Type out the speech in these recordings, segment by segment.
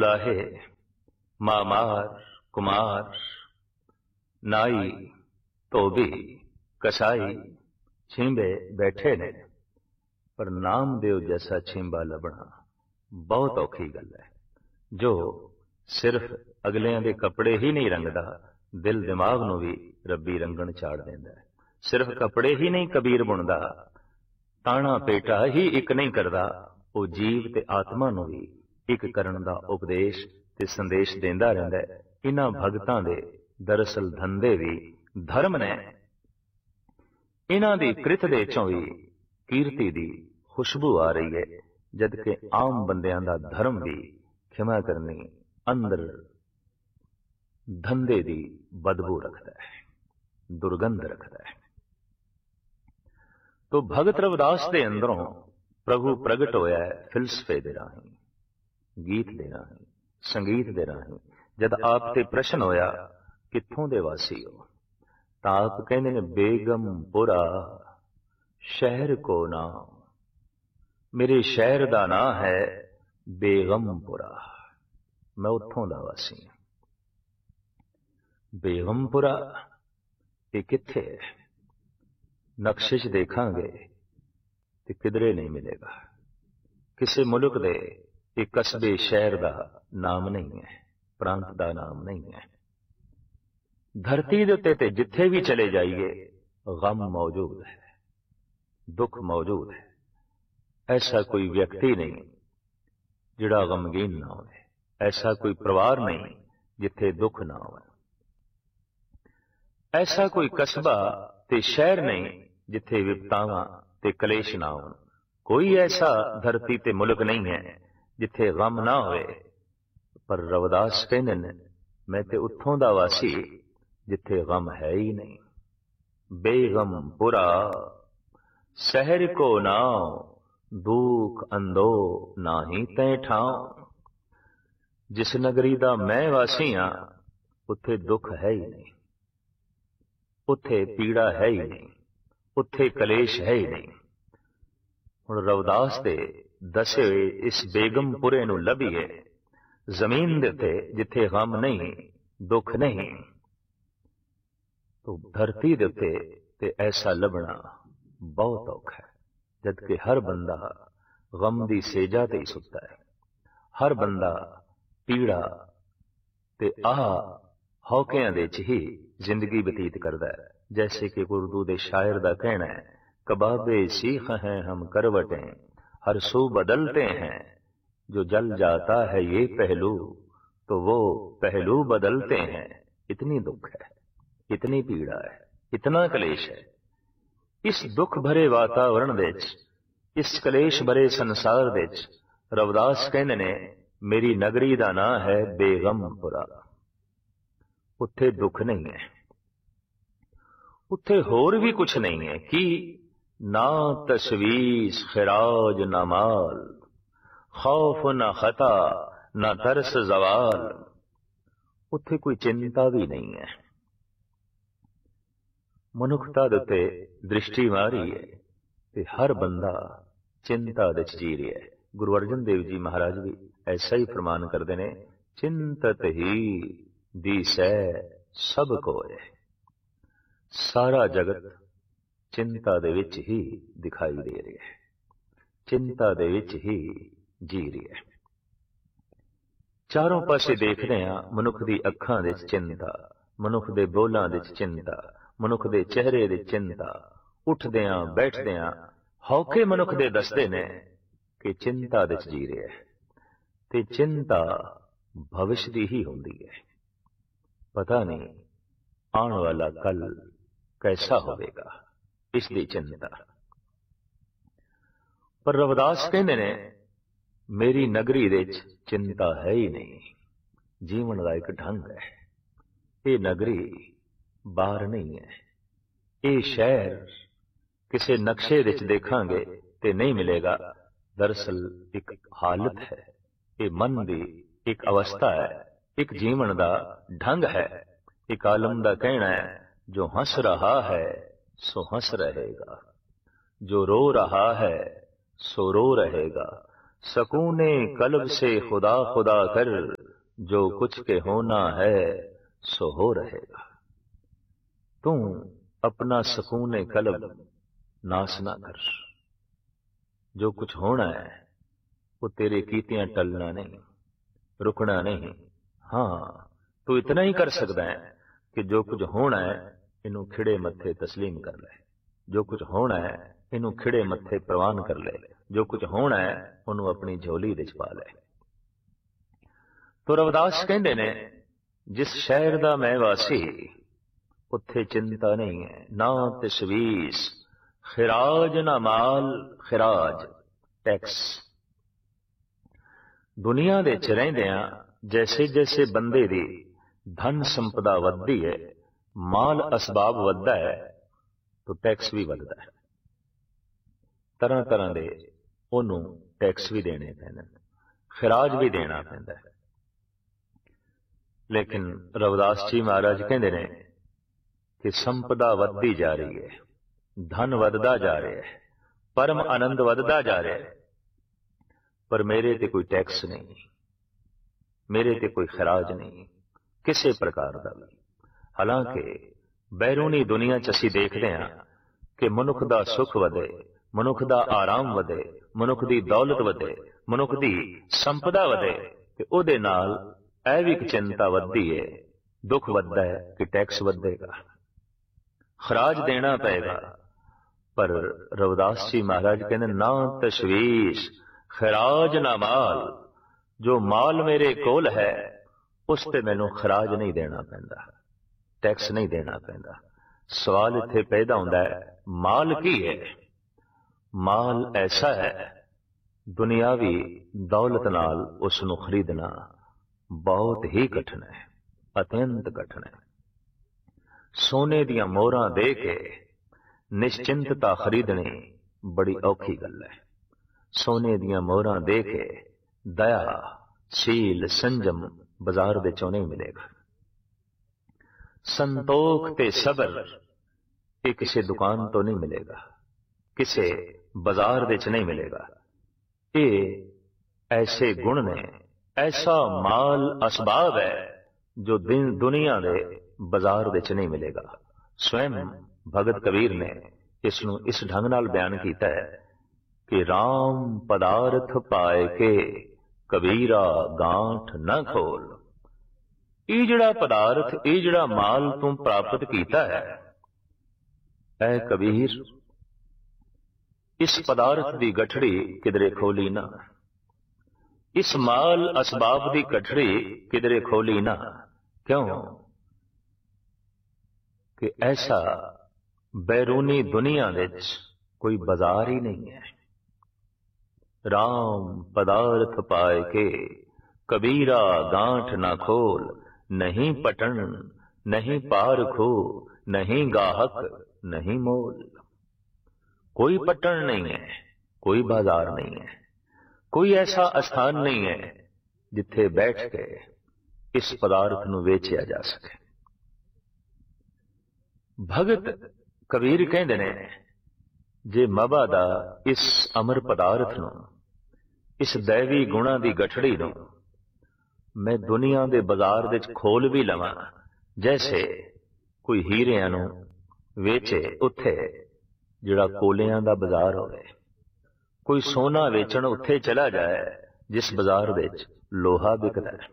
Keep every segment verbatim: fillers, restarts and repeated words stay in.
गाहे मामार कुमार नाई धोबी कसाई छींबे बैठे ने, पर नामदेव जैसा छींबा लभना बहुत औखी गल है, जो सिर्फ अगलियां दे कपड़े ही नहीं रंगदा, दिल दिमाग नूं भी रब्बी रंगण चाड़ देंदा है। सिर्फ कपड़े ही नहीं कबीर बुनदा, ताना पेटा ही एक नहीं करदा, वो जीव ते आत्मा नूं भी एक करन दा उपदेश ते संदेश देंदा रहिंदा है। इन्हां भगतां दे दरअसल धंधे भी धर्म ने, इन्हां दी कृत दे चों भी कीर्ति दी खुशबू आ रही है, जबकि आम बंदियां दा धर्म भी खिमा करनी अंदर धंधे दी बदबू रखता है, दुर्गंध रखता है। तो भगत रविदास दे अंदरों प्रभु प्रगट होया है फिलसफे दे राही, गीत दे राही, संगीत दे राही। जद आप ते प्रश्न होया कित्थों दे वासी हो, तां आप कहंदे ने बेगमपुरा शहर को नाम, मेरे शहर दा नां है बेगमपुरा, मैं उत्थों दा वासी हां। बेगमपुरा ये कित्थे है? नक्शे च देखांगे ते किधरे नहीं मिलेगा। किसी मुल्क दे एक कस्बे शहर दा नाम नहीं है, प्रांत दा नाम नहीं है। धरती दे उत्ते ते जिथे भी चले जाइए गम मौजूद है, दुख मौजूद है। ऐसा कोई व्यक्ति नहीं जिहड़ा गमगीन ना होवे, ऐसा कोई परिवार नहीं जिथे दुख ना होवे, ऐसा कोई कस्बा ते शहर नहीं जिथे विपतावां ते कलेश ना होण। कोई ऐसा धरती ते मुल्क नहीं है जिथे गम ना होवे। पर रविदास कहंदे ने मैं ते उत्थों दा वासी जिथे गम है ही नहीं। बेगमपुरा शहर को नाम, दुख अंदो नाही तै ठाव। जिस नगरी दा मैं वासी हां उत्थे दुख है ही नहीं, उत्थे पीड़ा है ही नहीं, उत्थे कलेश है ही नहीं। हुण रविदास दे दसे होए इस बेगमपुरे नूं लभीए, जमीन दे उत्ते जिथे गम नहीं, दुख नहीं, तो धरती दे उत्ते ते ऐसा लभना बहुत औखा है। जबकि हर बंदा गम दी सेजा ते ही सुत्ता है, हर बंदा पीड़ा ते आह हौकियां दे च ही जिंदगी बतीत करदा है। जैसे कि उर्दू दे शायर दा कहना है, कबाबे सीख हैं हम करवटें, हर सू बदलते हैं, जो जल जाता है ये पहलू तो वो पहलू बदलते हैं। इतनी दुख है, इतनी पीड़ा है, इतना कलेश है। इस दुख भरे वातावरण दे च, इस कलेश भरे संसार दे च रविदास कहंदे ने मेरी नगरी दा नां है बेगमपुरा। उत्थे दुख नहीं है, उत्थे होर भी कुछ नहीं है कि ना तशवीश खिराज ना माल, खौफ ना खता ना तरस जवाल। उत्थे कोई चिंता भी नहीं है। मनुखता दे उत्ते दृष्टि मारी है ते हर बंदा चिंता दे च जी रहा है। गुरु अर्जन देव जी महाराज भी ऐसा ही फरमान करते हैं, चिंतत ही दिसै सब कोय। सारा जगत चिंता दे विच ही दिखाई दे रहा है, चिंता दे विच ही जी रहा है। चारों पासे देखते हैं मनुख दी अखां दे चिंता, मनुख दे बोलां दे चिंता, मनुख दे चेहरे दे चिंता। उठदियां बैठदियां हौके मनुख दे दसदे ने कि चिंता दे जी रहा है, ते चिंता भविष्य दी ही होंदी है। पता नहीं आने वाला कल कैसा होगा, इसकी चिंता। पर रविदास कहंदे ने मेरी नगरी दे चिंता है ही नहीं, जीवन का एक ढंग है। ये नगरी बाहर नहीं है, ये शहर किसी नक्शे विच देखांगे ते नहीं मिलेगा। दरअसल एक हालत है, ये मन दी एक अवस्था है, एक जीवन का ढंग है। एक आलम का कहना है, जो हंस रहा है सो हंस रहेगा, जो रो रहा है सो रो रहेगा। सकूने कल्ब से खुदा खुदा कर जो कुछ के होना है सो हो रहेगा। तू अपना सकून कलब नाश ना कर। जो कुछ होना है वो तेरे कीतियां टलना नहीं, रुकना नहीं। हाँ, तू इतना ही कर सकता है कि जो कुछ होना है इनू खिड़े मत्थे तस्लीम कर ले। जो कुछ होना है इनू खिड़े मत्थे प्रवान कर ले। जो कुछ होना है उन्होंने अपनी झोली विच पा ले। तो रविदास कहते ने, जिस शहर दा मैं वासी उत्थे चिंता नहीं है, ना तशवीश, खिराज ना माल, खिराज टैक्स। दुनिया दे च रहिंदियां जैसे जैसे बंदे दी धन संपदा वधदी है, माल असबाब वधदा है, तो टैक्स भी वधदा है। तरह तरह दे ओनू टैक्स भी देने पैंदे, खिराज भी देना पैंदा है। लेकिन रविदास जी महाराज कहते ने कि संपदा वधदी जा रही है, धन वधदा जा रहा है, परम आनंद वधदा जा रहा है, पर मेरे ते कोई टैक्स नहीं, मेरे ते कोई खराज नहीं किसी प्रकार का भी। हालांकि बैरूनी दुनिया च असीं देखते हैं कि मनुख दा सुख वधे, मनुख दा आराम वधे, मनुख दी दौलत वधे, मनुख दी संपदा वधे, ते ओदे नाल ऐ भी एक चिंता वधदी है, दुख वधदा है कि टैक्स वधेगा, खराज देना पएगा। पर रविदास जी महाराज कहते ना तशवीश, खराज ना माल। जो माल मेरे कोल है उस ते मैनू खराज नहीं देना पैंदा, टैक्स नहीं देना पैंदा। सवाल इत्थे पैदा होंदा है, माल की है? माल ऐसा है, दुनियावी दौलत नाल उसनू खरीदना बहुत ही कठिन है, अत्यंत कठिन है। सोने दियां मोहरां दे के निश्चिंतता खरीदनी बड़ी औखी गल है। सोने दियां मोहरां दे के दया, शील, संजम बाजार दे चों नहीं मिलेगा। संतोख ते सबर ये किसी दुकान तो नहीं मिलेगा, किसी बाजार दे च नहीं मिलेगा। ये ऐसे गुण ने, ऐसा माल असबाब है जो दिन दुनिया दे बाजार दे च नहीं मिलेगा। स्वयं भगत कबीर ने इसनू इस ढंग नाल बयान किया है कि राम पदार्थ पाए के कबीरा गांठ न खोल। ये जड़ा पदार्थ, ये जड़ा माल तू प्राप्त किया है, ऐ कबीर इस पदार्थ की गठड़ी किधरे खोली ना, इस माल असबाब की गठड़ी किधरे खोली ना। क्यों? कि ऐसा बैरूनी दुनिया विच कोई बाजार ही नहीं है। राम पदार्थ पाए के कबीरा गांठ ना खोल। नहीं पटन, नहीं पारखो, नहीं गाहक, नहीं मोल। कोई पटन नहीं है, कोई बाजार नहीं है, कोई ऐसा स्थान नहीं है जिथे बैठ के इस पदार्थ नू वेचिया जा सके। भगत कबीर कहते ने, जे मबा दा इस अमर पदार्थ नू, इस दैवी गुणा दी गठड़ी नू मैं दुनिया दे बाजार दे खोल भी लवां, जैसे कोई हीरियां नू वेचे उत्थे जिहड़ा कोलियां दा बाजार होवे, कोई सोना वेचण उत्थे चला जाए जिस बाजार दे लोहा बिकदा है,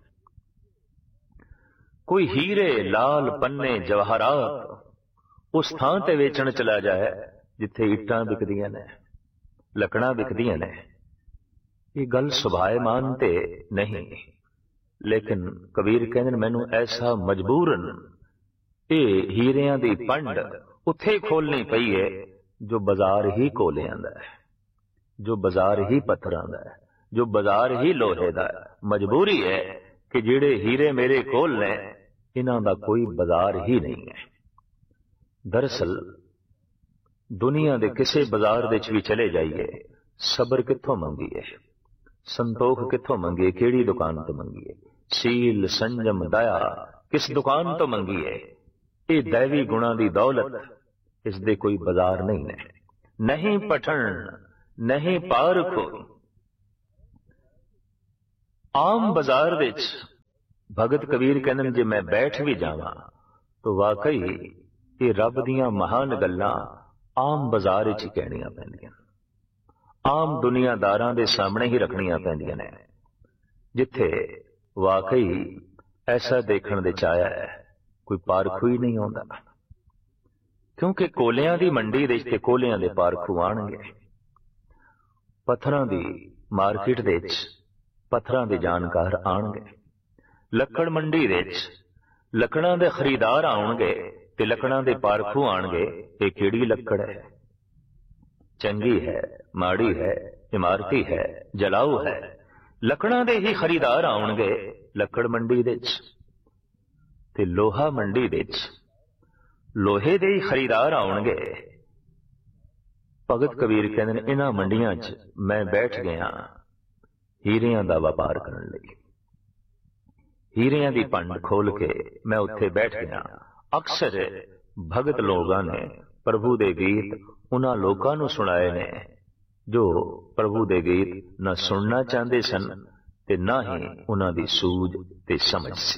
कोई हीरे लाल पन्ने जवाहरात उस थां ते वेचण चला जाए जिथे ईटां बिकदियां ने, लकड़ां बिकदियां ने। ये गल सुभाएमान ते नहीं, लेकिन कबीर कहंदे मैनू ऐसा मजबूरन ये हीरियां दी पंड उत्थे खोलनी पई है जो बाजार ही कोलियां दा है, जो बाजार ही पत्थरां दा है, जो बाजार ही लोहे दा है। मजबूरी है कि जिहड़े हीरे मेरे कोल ने इन्हां दा कोई बाजार ही नहीं है। दरअसल दुनिया दे किसी बाजार दे च भी चले जाइए, सबर कित्थों मंगीए, संतोख कित्थों मंगीए, केड़ी दुकान तो मंगीए, शील संजम दया किस दुकान तो मंगीए। ये दैवी गुणा दी दौलत, इस दे कोई बाजार नहीं है। नहीं पठन, नहीं पारखो। आम बाजार विच भगत कबीर कहते जे मैं बैठ भी जावां तो वाकई ये रब दियां महान गल्लां आम बाजार विच ही कहणियां पैंदियां, आम दुनियादारां दे सामने ही रखणियां पैंदियां ने, जिथे वाकई ऐसा देखण दे चाया है कोई पारखू ही नहीं आउंदा। क्योंकि कोलियां दी मंडी दे ते कोलियां दे पारखू आणगे, पत्थरां दी मार्केट दे विच पत्थरां दे जानकार आणगे, लक्कड़ मंडी दे विच लकड़ां दे खरीदार आउणगे ते लकड़ां दे पारखू आणगे। ये किहड़ी लक्कड़ है, चंगी है, माड़ी है, इमारती है, जलाऊ है, लकड़ां दे ही खरीदार आउणगे लक्कड़ मंडी दे विच। ते लोहा मंडी दे विच लोहे दे ही खरीदार आउणगे। भगत कबीर कहंदे ने इन्हां मंडियां च मैं बैठ गया हीरियां दा व्यापार करन लई, हीरियां दी पंड खोल के मैं उत्थे बैठ गया। अक्सर भगत लोगां ने प्रभु दे गीत उन्हां लोकां नूं सुणाए ने जो प्रभु दे गीत न सुनना चाहते सन ते ना ही उन्हां दी सूझ ते समझ सी।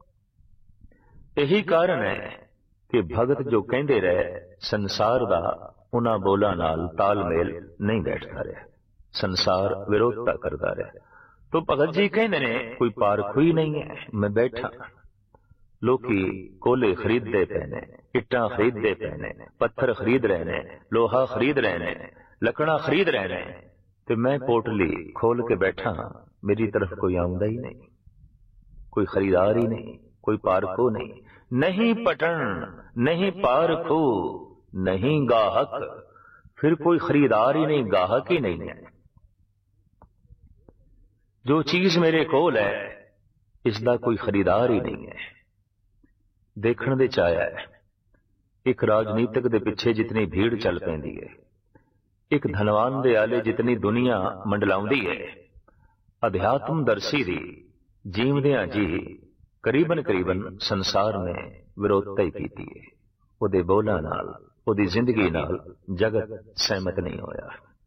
यही कारण है कि भगत जो कहते रहे संसार दा उन्हां बोलां नाल तालमेल नहीं बैठता रहा, संसार विरोधता करता रहा। तो भगत जी कहते ने कोई पारखू ही नहीं है, मैं बैठा। लोकी कोले खरीदते पे ने, इट्टां खरीदते पे ने, पत्थर खरीद रहे ने, लोहा खरीद रहे ने, लकड़ा खरीद रहे ने, ते मैं पोटली खोल के बैठा, मेरी तरफ कोई आउंदा ही नहीं, कोई खरीदार ही नहीं, कोई पारखू नहीं, नहीं पटन नहीं पारखू नहीं गाहक, फिर कोई खरीदार ही नहीं, गाहक ही नहीं है। जो चीज मेरे कोल है इसका कोई खरीदार ही नहीं है। देखण दे चाया है एक राजनीतिक दे पिछे जितनी भीड़ चल पैंदी है, एक धनवान दे आले जितनी दुनिया मंडलाउंदी है, अध्यात्म दर्शी दी जीवदियां जी करीबन करीबन संसार ने विरोधता ही कीती है। उहदे बोलां नाल उहदी जिंदगी नाल जगत सहमत नहीं होया।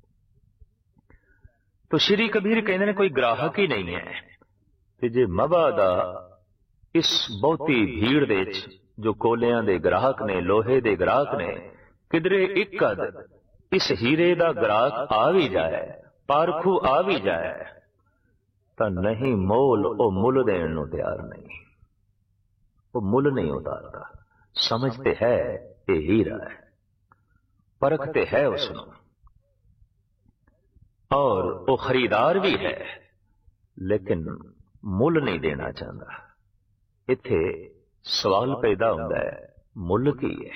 तो श्री कबीर कहते हैं कोई ग्राहक ही नहीं है। ते जे मबा दा इस बहुती भीड़ दे जो कोलियां दे ग्राहक ने, लोहे दे ग्राहक ने, किधरे एक कद इस हीरे दा ग्राहक आ भी जाए, पारखू आ भी जाए, तो नहीं मोल ओ मुल देण नूं तैयार नहीं, वो मुल नहीं उतारता। समझते है ये हीरा है, परखते है उसनूं, और वो खरीदार भी है लेकिन मुल नहीं देना चाहता। इत्थे सवाल पैदा होता है मुल की है।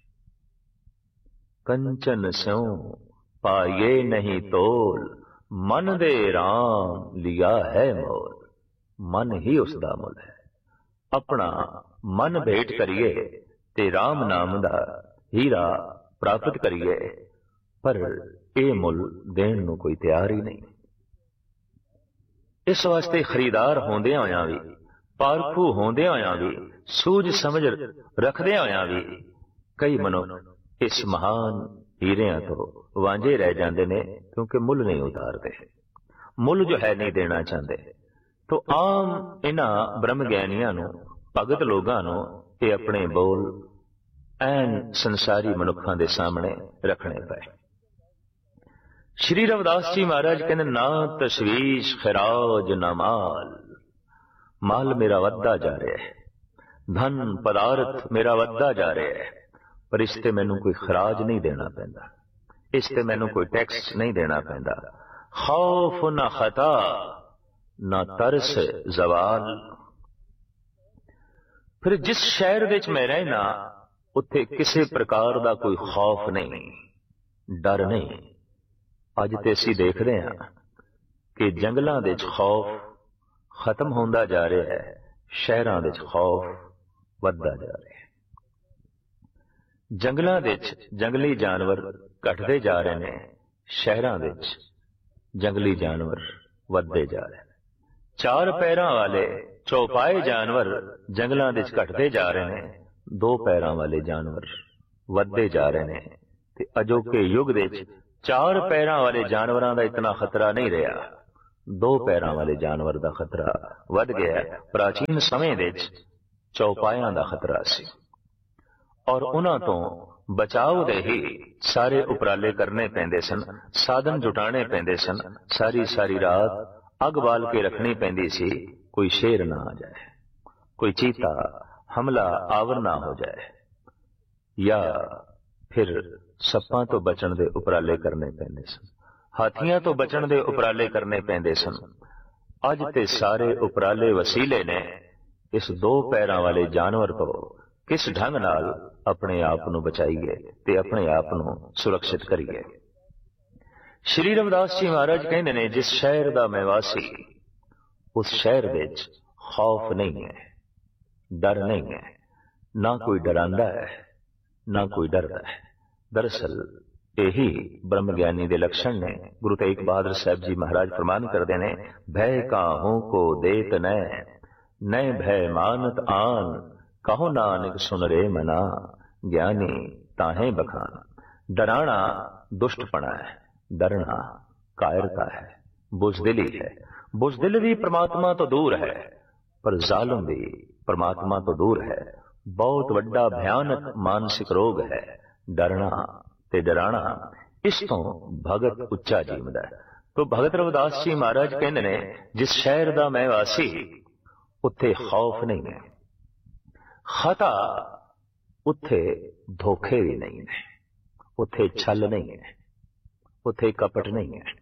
कंचन स्यों पाये नहीं तोल, मन दे राम लिया है मोल। मन ही उसका मुल है। अपना मन भेंट करिए ते राम नाम दा हीरा प्राप्त करिए, पर यह मुल देण नूं कोई तैयार ही नहीं। इस वास्ते खरीदार होंदे होया भी, पारखू होंदे होया भी, सूझ समझ रखदे होया भी कई मनुख इस महान हीरियां तो वांझे रह जाते ने, क्योंकि मुल नहीं उतारते, मुल जो है नहीं देना चाहते। तो आम इन्हां ब्रह्म ज्ञानियां नूं, भगत लोगां नूं ये अपने बोल ऐन संसारी मनुखां दे सामने रखने पे। श्री रविदास जी महाराज कहते ना तशवीश खराज ना माल, माल मेरा वधदा जा रहा है, धन पदार्थ मेरा वधदा जा रहा है, पर इसते मैनू कोई खराज नहीं देना पैंदा, इसते मैनू कोई टैक्स नहीं देना पैंदा। खौफ ना खता ना तरस जवाल। फिर जिस शहर विच मैं रहना उत्थे किसी प्रकार का कोई खौफ नहीं, डर नहीं। अज ते असीं देखते हैं कि जंगलों दे खौफ खत्म होंदा जा रहा है, शहरों दे खौफ वधदा जा रहा है। जंगलों दे जंगली जानवर घटते जा रहे हैं, शहरों दे जंगली जानवर वधदे जा रहे हैं। चार पैरों वाले चौपाए जानवर जंगलों दे घटते जा रहे हैं, दो पैरों वाले जानवर वधदे जा रहे हैं। ते अजोके युग दे चार पैरों वाले जानवरों का इतना खतरा नहीं रहा, दो पैरां वाले जानवर का खतरा वध गया। प्राचीन समय दे चौपायां का खतरा सी और उन्हां तो बचाव दे ही सारे उपराले करने पैंदे सन, साधन जुटाने पैंदे सन। सारी सारी रात अग बाल के रखनी पैंदी सी, कोई शेर ना आ जाए, कोई चीता हमला आवर ना हो जाए, या फिर सप्पां तो बचण दे उपराले करने पैंदे सन, हाथियां तो बचण दे उपराले करने पैंदे सन। अज ते सारे उपराले वसीले ने इस दो पैरां वाले जानवर तो किस ढंग नाल अपने आप को बचाइए ते अपने आप को सुरक्षित करिए। श्री रविदास जी महाराज कहते ने, जिस शहर का मैं वासी, उस शहर विच खौफ नहीं है, डर नहीं है, ना कोई डरांदा है ना कोई डरदा है। दरअसल यही ब्रह्म ज्ञानी के लक्षण ने। गुरु तेग बहादुर साहब जी महाराज फरमान करते ने, भय काहू को देत न, न भय मानत आन, कहो नानक सुन रे मना, ज्ञानी ताहे बखान। डराना दुष्टपना है, डरना कायरता है, बुजदिली है। बुजदिल भी परमात्मा तो दूर है, पर जालिम भी परमात्मा तो दूर है। बहुत वड्डा भयानक मानसिक रोग है डरना ते डराना। इस तो भगत उच्चा जीवदा है। तो भगत रविदास जी महाराज कहते ने, जिस शहर का मैं वासी, उत्थे खौफ नहीं है, खता उत्थे धोखे भी नहीं है, उत्थे छल नहीं है, उत्थे कपट नहीं है।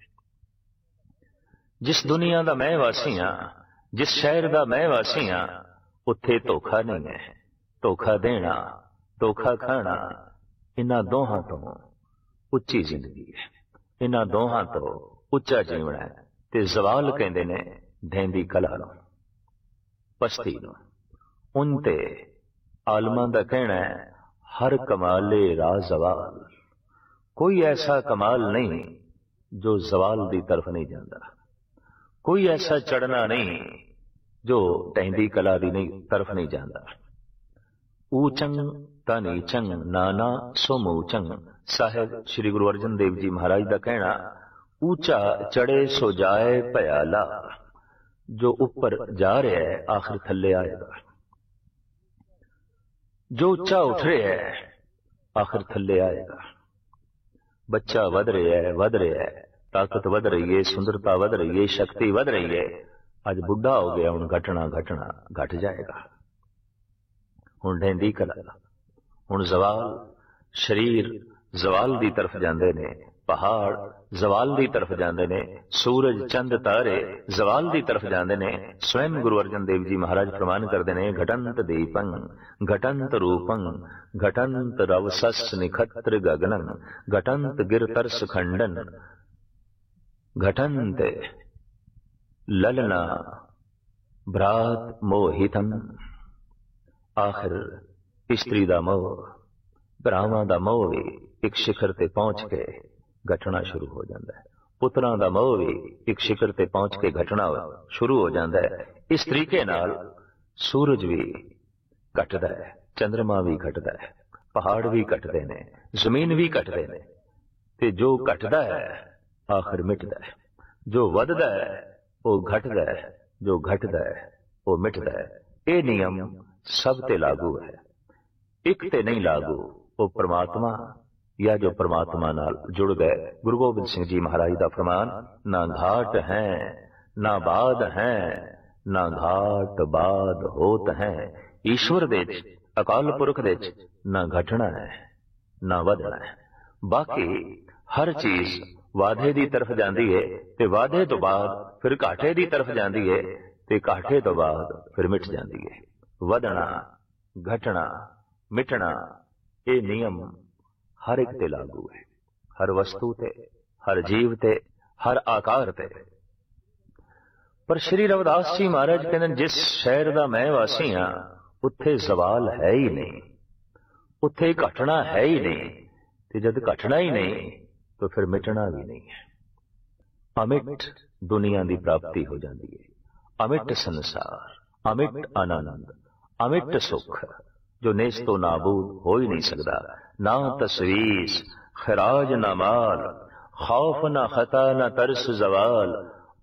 जिस दुनिया का मैं वासी हाँ, जिस शहर का मैं वासी हाँ, उत्थे धोखा नहीं है। धोखा देना, धोखा खाना, इन्हां दोहां तो उच्ची जिंदगी है, इन्हां दोहां तो उच्चा जीवना है। ते जवाल कहंदे ने ढेंदी कला नूं, पस्ती नूं। उनते आलमां दा कहना है, हर कमाले राह जवाल। कोई ऐसा कमाल नहीं जो जवाल दी तरफ नहीं जाता, कोई ऐसा चढ़ना नहीं जो ढेंदी कला दी नहीं तरफ नहीं जाता। ऊचंग ता नीचंग नाना सो मूचंग। साहेब श्री गुरु अर्जन देव जी महाराज का कहना, ऊंचा चढ़े सो जाए भयाला। जो ऊपर जा रहा है आखिर थल्ले आएगा, जो ऊंचा उठ रहा है आखिर थल्ले आएगा। बच्चा वध रहा है, वध रहा है, ताकत वध रही है, सुंदरता वध रही है, शक्ति वध रही है। अज बुढ़ा हो गया, हुण घटना घटना घट जाएगा। हुण ढेंदी कला, हुण जवाल, शरीर जवाल दी तरफ जांदे ने, पहाड़ जवाल दी तरफ जांदे ने, सूरज चंद तारे जवाल दी तरफ जांदे ने। स्वयं गुरु अर्जन देव जी महाराज फरमान करते ने, घटंत दीपं घटंत रूपं घटंत रवसस निखत्र गगनं घटंत गिरतर्स खंडन घटंत ललना भ्रात मोहितम। आखिर स्त्री दा मोह, भरावां दा मोह भी एक शिखर ते पहुंच के घटना शुरू हो जाता है। पुत्रां दा मोह भी एक शिखर ते पहुंच के घटना शुरू हो जाता है। इस तरीके नाल सूरज भी घटदा है, चंद्रमा भी घटदा है, पहाड़ भी घटदे ने, जमीन भी घटदे ने। ते जो घटदा है आखिर मिटदा है, जो वधदा है वो घटदा है, जो घटदा है वो मिटदा है। ये नियम सब ते लागू है, एक ते नहीं लागू। वो परमात्मा या जो परमात्मा नाल जुड़ गए। गुरु गोबिंद सिंह जी महाराज का फरमान, ना घाट है ना बाद है, ना घाट बाद होत है। ईश्वर दे अकाल पुरख दे ना घटना है ना वधना है। बाकी हर चीज वाधे की तरफ जाती है, ते वाधे तो बाद फिर घाटे की तरफ जाती है, ते घाटे तो बाद फिर मिट जाती है। वधना घटना मिटना ये नियम हर एक ते लागू है, हर वस्तु ते, हर जीव ते, हर आकार ते। पर श्री रविदास जी महाराज कहते, जिस शहर का मैं वासी हाँ उत्थे जवाल है ही नहीं, उत्थे घटना है ही नहीं। ते जद घटना ही नहीं तो फिर मिटना भी नहीं है। अमिट दुनिया की प्राप्ति हो जाती है, अमिट संसार, अमिट आनंद, अमिट सुख, जो नेस्तो नाबूद हो ही नहीं सकता। ना तस्वीस खराज ना माल, खौफ ना खता ना तरस जवाल,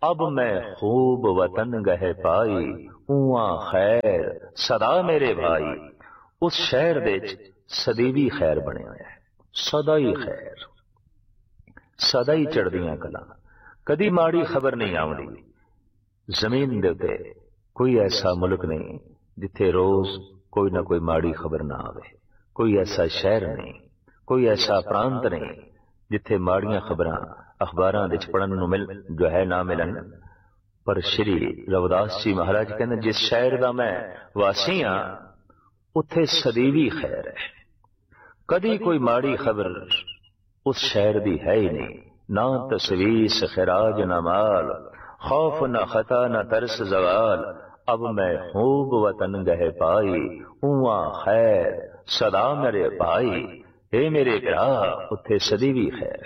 अब मैं खूब वतन गह पाई, उआ खैर सदा मेरे भाई। उस शहर दे सदैवी खैर बने होया है, सदा ही खैर, सदा ही चढ़दियां कलां, कदी माड़ी खबर नहीं आउंदी। जमीन दे उत्ते कोई ऐसा मुल्क नहीं जिथे रोज कोई ना कोई माड़ी खबर ना आवे, कोई ऐसा शहर नहीं, कोई ऐसा प्रांत नहीं जिथे माड़ियां खबरां अखबारां दे पढ़न नूं मिल जो है ना मिलन। पर श्री रविदास जी महाराज कहते जिस शहर का मैं वासी हाँ उत्थे सदैवी खैर है, कदी कोई माड़ी खबर उस शहर दी है ही नहीं। ना तसवीस खिराज न माल, खौफ न खता न तरस जवाल। अब मैं खूब वतन गह पाई, उआ खैर सदा मेरे भाई। हे मेरे भरा उत्थे सदैवी खैर,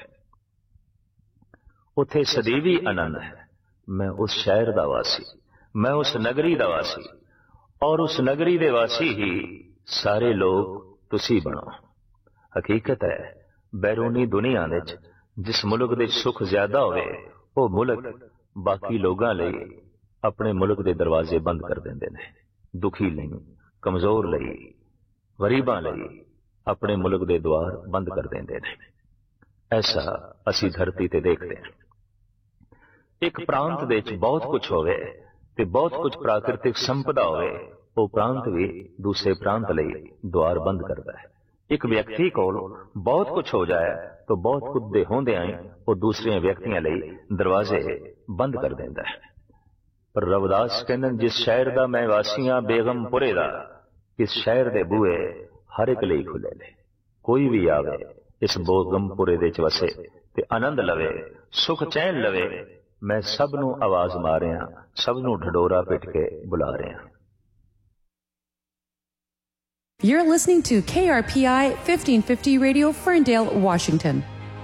उत्थे सदैवी आनंद है। मैं उस शहर दा वासी, मैं उस नगरी दा वासी, और उस नगरी दे वासी ही सारे लोग तुसी बनो। हकीकत है बैरूनी दुनिया विच जिस मुल्क दे सुख ज्यादा होवे वो मुल्क बाकी लोगां लई अपने मुल्क दे दरवाजे बंद कर देंदे ने। दुखी लई, कमजोर लई, गरीबां लई अपने मुल्क दे द्वार बंद कर देंदे ने। ऐसा असी धरती ते देखते हैं। एक प्रांत दे विच बहुत कुछ होवे ते बहुत कुछ प्राकृतिक संपदा होवे, वो प्रांत भी दूसरे प्रांत लई द्वार बंद करता है। एक व्यक्ति को बहुत कुछ हो जाए तो बहुत कुछ दे होंदे आई वो दूसरे व्यक्तियों लई दरवाजे बंद कर देता है। पर रविदास कहते जिस शहर का मैं वासी हाँ बेगमपुरे दा, इस शहर दे बूहे हर एक लई खुले ने। कोई भी आवे इस बेगमपुरे दे च वसे ते आनंद लवे, सुख चैन लवे। मैं सब नू आवाज मार रहा, सब नू ढडोरा पिट के बुला रहा। You're listening to K R P I fifteen fifty Radio, Ferndale, Washington.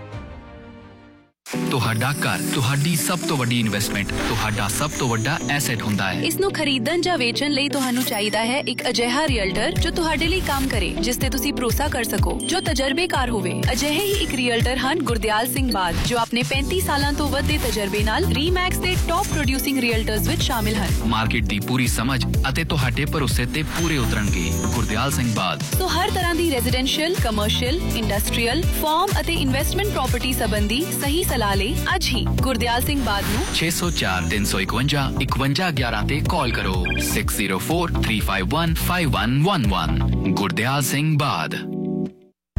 ਤੁਹਾਡਾ ਘਰ ਤੁਹਾਡੀ ਸਭ ਤੋਂ ਵੱਡੀ ਇਨਵੈਸਟਮੈਂਟ, ਤੁਹਾਡਾ ਸਭ ਤੋਂ ਵੱਡਾ ਐਸੈਟ ਹੁੰਦਾ ਹੈ। ਇਸ ਨੂੰ ਖਰੀਦਣ ਜਾਂ ਵੇਚਣ ਲਈ ਤੁਹਾਨੂੰ ਚਾਹੀਦਾ ਹੈ ਇੱਕ ਅਜਿਹਾ ਰੀਅਲਟਰ ਜੋ ਤੁਹਾਡੇ ਲਈ ਕੰਮ ਕਰੇ, ਜਿਸ ਤੇ ਤੁਸੀਂ ਭਰੋਸਾ ਕਰ ਸਕੋ, ਜੋ ਤਜਰਬੇਕਾਰ ਹੋਵੇ। ਅਜਿਹੇ ਹੀ ਇੱਕ ਰੀਅਲਟਰ ਹਨ ਗੁਰਦਿਆਲ ਸਿੰਘ ਬਾਦ, ਜੋ ਆਪਣੇ ਪੈਂਤੀ ਸਾਲਾਂ ਤੋਂ ਵੱਧ ਦੇ ਤਜਰਬੇ ਨਾਲ ਰੀਮੈਕਸ ਦੇ ਟੌਪ ਪ੍ਰੋਡਿਊਸਿੰਗ ਰੀਅਲਟਰਸ ਵਿੱਚ ਸ਼ਾਮਿਲ ਹਨ। ਮਾਰਕੀਟ ਦੀ ਪੂਰੀ ਸਮਝ ਅਤੇ ਤੁਹਾਡੇ ਭਰੋਸੇ ਤੇ ਪੂਰੇ ਉਤਰਨਗੇ। ਗੁਰਦਿਆਲ ਸਿੰਘ ਬਾਦ ਸੋ ਹਰ ਤਰ੍ਹਾਂ ਦੀ ਰੈਜ਼ੀਡੈਂਸ਼ੀਅਲ, ਕਮਰਸ਼ੀਅਲ, ਇੰਡਸਟਰੀਅਲ, ਫਾਰਮ ਅਤੇ ਇਨਵੈਸਟਮੈਂਟ ਪ੍ਰਾਪਰਟੀ ਸੰਬੰਧੀ ਸਹੀ ਸਲਾਹ ਲਈ ਅੱਜ ਹੀ ਗੁਰਦਿਆਲ ਸਿੰਘ ਬਾਦ ਨੂੰ ਛੇ ਸੌ ਚਾਰ ਤਿੰਨ ਸੌ ਇਕਵੰਜਾ ਇਕਵੰਜਾ ਗਿਆਰਾਂ ਤੇ ਕਾਲ ਕਰੋ। Six zero four three five one five one one one. Gurdial Singh ਬਾਦ।